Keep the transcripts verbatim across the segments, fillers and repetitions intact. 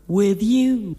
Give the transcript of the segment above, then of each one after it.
with you.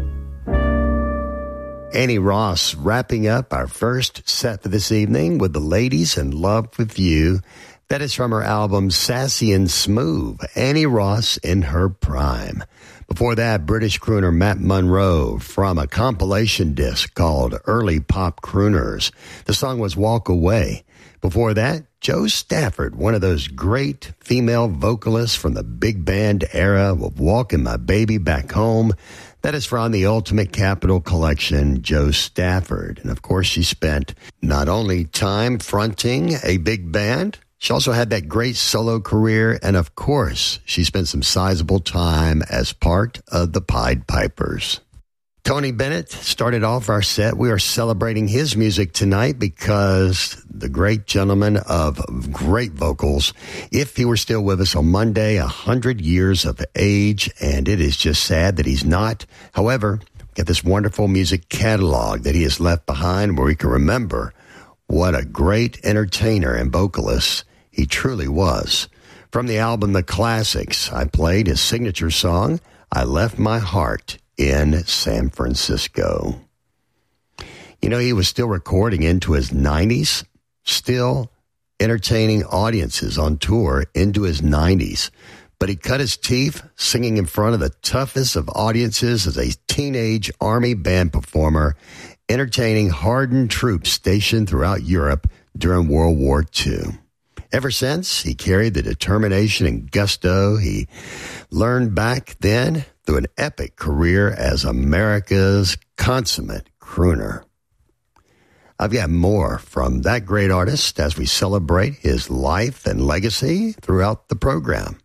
Annie Ross wrapping up our first set for this evening with The Ladies in Love with You. That is from her album Sassy and Smooth, Annie Ross in her prime. Before that, British crooner Matt Monro from a compilation disc called Early Pop Crooners. The song was Walk Away. Before that, Jo Stafford, one of those great female vocalists from the big band era of Walking My Baby Back Home. That is from the Ultimate Capital Collection, Jo Stafford. And of course, she spent not only time fronting a big band, she also had that great solo career, and of course, she spent some sizable time as part of the Pied Pipers. Tony Bennett started off our set. We are celebrating his music tonight because the great gentleman of great vocals, if he were still with us on Monday, one hundred years of age, and it is just sad that he's not. However, got this wonderful music catalog that he has left behind where we can remember what a great entertainer and vocalist he truly was. From the album The Classics, I played his signature song, I Left My Heart in San Francisco. You know, he was still recording into his nineties, still entertaining audiences on tour into his nineties. But he cut his teeth singing in front of the toughest of audiences as a teenage army band performer, entertaining hardened troops stationed throughout Europe during World War Two. Ever since, he carried the determination and gusto he learned back then through an epic career as America's consummate crooner. I've got more from that great artist as we celebrate his life and legacy throughout the program.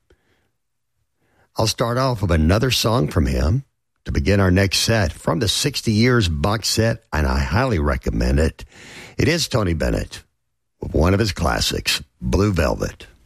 I'll start off with another song from him to begin our next set from the sixty years box set, and I highly recommend it. It is Tony Bennett with one of his classics, Blue Velvet.